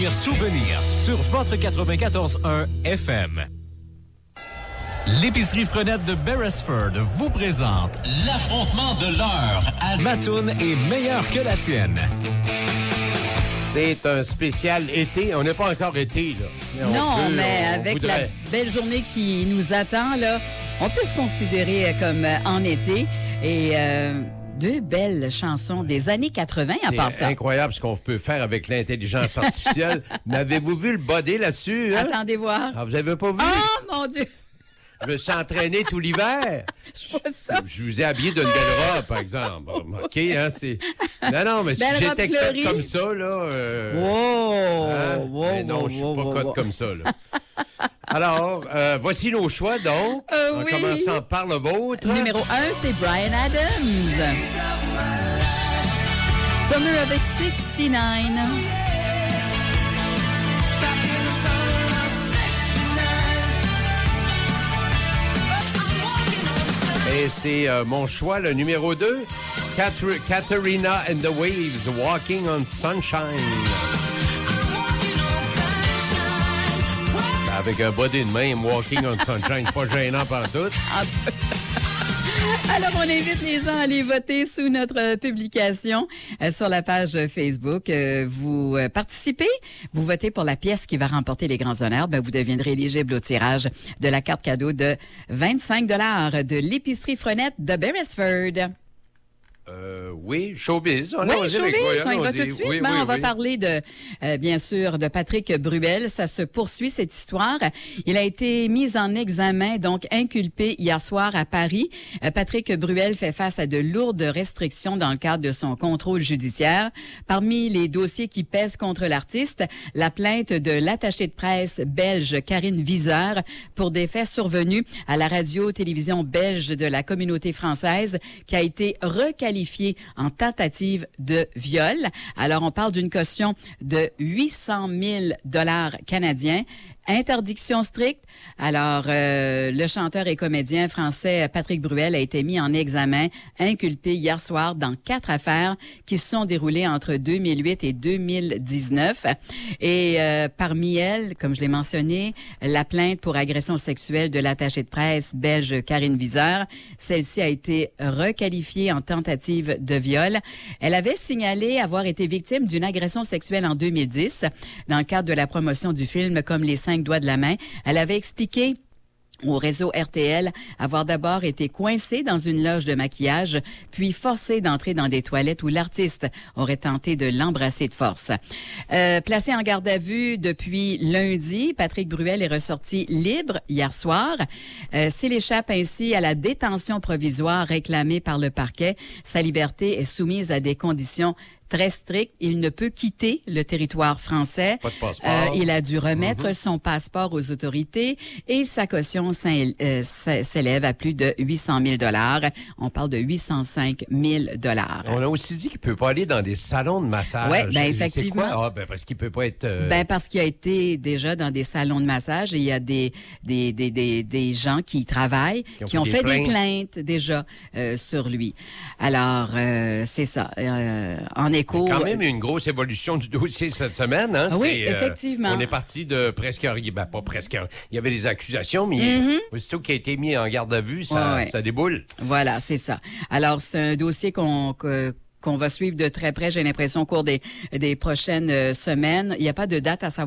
Souvenir sur votre 94.1 FM. L'épicerie Frenette de Beresford vous présente l'affrontement de l'heure à ma toune est meilleure que la tienne. C'est un spécial été. On n'est pas encore été, là. Mais avec la belle journée qui nous attend, là, on peut se considérer comme en été. Et deux belles chansons des années 80 en passant. C'est incroyable ce qu'on peut faire avec l'intelligence artificielle. Mais avez-vous vu le body là-dessus? Hein? Attendez voir. Ah, vous avez pas vu? Oh, mon Dieu! Je me suis entraîné tout l'hiver. Je vois ça. Je vous ai habillé d'une belle robe, par exemple. OK, hein, c'est... Non, mais si belle j'étais cote comme ça, là... Mais non, je suis pas cote comme ça, là. Alors, voici nos choix, donc. En commençant par le vôtre. Numéro 1, c'est Bryan Adams. Summer of 69. Et c'est mon choix, le numéro 2, Katarina and the Waves, Walking on Sunshine. Avec un body de même, Walking on Sunshine, pas gênant pantoute. Alors, on invite les gens à aller voter sous notre publication sur la page Facebook. Vous participez, vous votez pour la pièce qui va remporter les grands honneurs. Vous deviendrez éligible au tirage de la carte cadeau de 25 $ de l'épicerie Frenette de Beresford. Oui, showbiz. Oui, showbiz, on y va tout de suite. On va parler de, bien sûr, de Patrick Bruel. Ça se poursuit, cette histoire. Il a été mis en examen, donc inculpé hier soir à Paris. Patrick Bruel fait face à de lourdes restrictions dans le cadre de son contrôle judiciaire. Parmi les dossiers qui pèsent contre l'artiste, la plainte de l'attachée de presse belge Karine Viseur pour des faits survenus à la radio-télévision belge de la communauté française qui a été requalifiée en tentative de viol. Alors, on parle d'une caution de 800 000 $ canadiens. Interdiction stricte. Alors, le chanteur et comédien français Patrick Bruel a été mis en examen, inculpé hier soir dans 4 affaires qui se sont déroulées entre 2008 et 2019. Et parmi elles, comme je l'ai mentionné, la plainte pour agression sexuelle de l'attachée de presse belge Karine Viseur. Celle-ci a été requalifiée en tentative de viol. Elle avait signalé avoir été victime d'une agression sexuelle en 2010 dans le cadre de la promotion du film Comme les 5 doigts de la main. Elle avait expliqué au réseau RTL avoir d'abord été coincée dans une loge de maquillage, puis forcée d'entrer dans des toilettes où l'artiste aurait tenté de l'embrasser de force. Placé en garde à vue depuis lundi, Patrick Bruel est ressorti libre hier soir. S'il échappe ainsi à la détention provisoire réclamée par le parquet, sa liberté est soumise à des conditions très strict. Il ne peut quitter le territoire français. Pas de passeport. Il a dû remettre son passeport aux autorités et sa caution s'élève à plus de 800 000 $. On parle de 805 000 $. On a aussi dit qu'il peut pas aller dans des salons de massage. Oui, effectivement. C'est quoi? Parce qu'il peut pas être... parce qu'il a été déjà dans des salons de massage et il y a des gens qui y travaillent, qui ont fait des plaintes déjà sur lui. Alors, c'est ça. En écho... Il y a quand même une grosse évolution du dossier cette semaine. Hein? Oui, effectivement. On est parti de presque... pas presque... Il y avait des accusations, mais aussitôt qu'il a été mis en garde à vue, ça déboule. Voilà, c'est ça. Alors, c'est un dossier qu'on va suivre de très près, j'ai l'impression, au cours des prochaines semaines. Il n'y a pas de date à savoir.